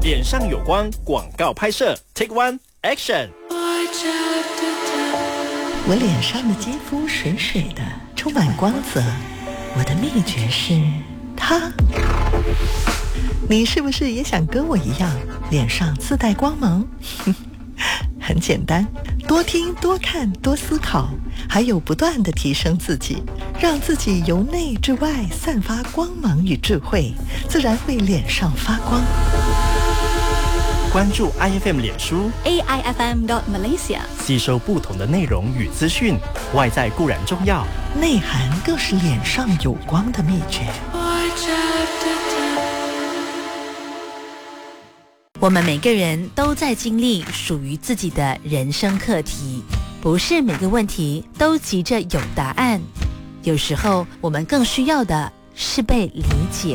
脸上有光广告拍摄 Take One Action。 我脸上的肌肤水水的，充满光泽。我的秘诀是它。你是不是也想跟我一样，脸上自带光芒？很简单，多听多看多思考，还有不断地提升自己，让自己由内至外散发光芒与智慧，自然会脸上发光。 关注 IFM 脸书 AIFM.Malaysia， 吸收不同的内容与资讯，外在固然重要， 内涵更是脸上有光的秘诀。 我们每个人都在经历属于自己的人生课题，不是每个问题都急着有答案，有时候我们更需要的是被理解。